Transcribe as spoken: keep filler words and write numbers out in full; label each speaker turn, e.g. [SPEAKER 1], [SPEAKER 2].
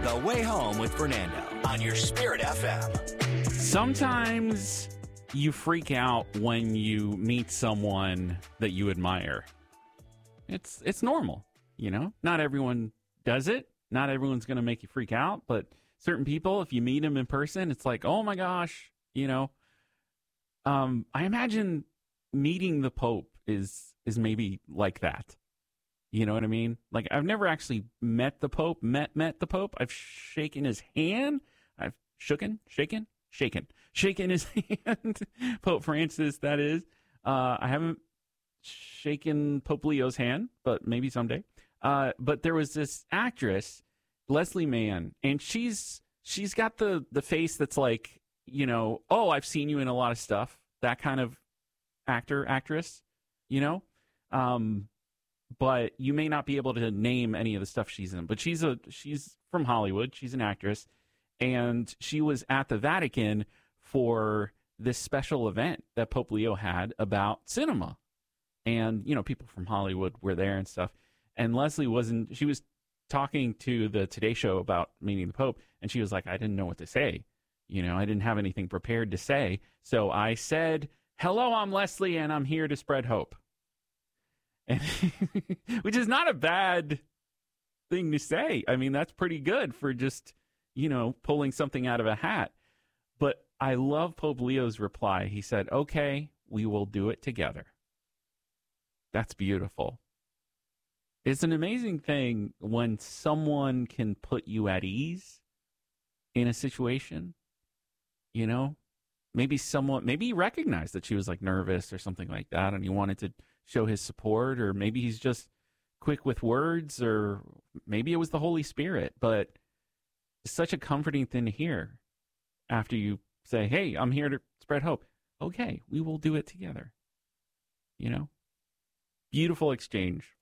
[SPEAKER 1] The Way Home with Fernando on your Spirit F M.
[SPEAKER 2] Sometimes you freak out when you meet someone that you admire. It's it's normal, you know? Not everyone does it. Not everyone's going to make you freak out, but certain people, if you meet them in person, it's like, oh my gosh, you know? Um, I imagine meeting the Pope is is maybe like that. You know what I mean? Like, I've never actually met the Pope, met, met the Pope. I've shaken his hand. I've shooken, shaken, shaken, shaken his hand. Pope Francis, that is. Uh, I haven't shaken Pope Leo's hand, but maybe someday. Uh, but there was this actress, Leslie Mann, and she's she's got the, the face that's like, you know, oh, I've seen you in a lot of stuff. That kind of actor, actress, you know? Um But you may not be able to name any of the stuff she's in. But she's a she's from Hollywood. She's an actress. And she was at the Vatican for this special event that Pope Leo had about cinema. And, you know, people from Hollywood were there and stuff. And Leslie wasn't, she was talking to the Today Show about meeting the Pope. And she was like, I didn't know what to say. You know, I didn't have anything prepared to say. So I said, hello, I'm Leslie, and I'm here to spread hope. And which is not a bad thing to say. I mean, that's pretty good for just, you know, pulling something out of a hat. But I love Pope Leo's reply. He said, okay, we will do it together. That's beautiful. It's an amazing thing when someone can put you at ease in a situation, you know? Maybe someone, maybe he recognized that she was like nervous or something like that, and he wanted to show his support, or maybe he's just quick with words, or maybe it was the Holy Spirit. But it's such a comforting thing to hear after you say, hey, I'm here to spread hope. Okay, we will do it together. You know? Beautiful exchange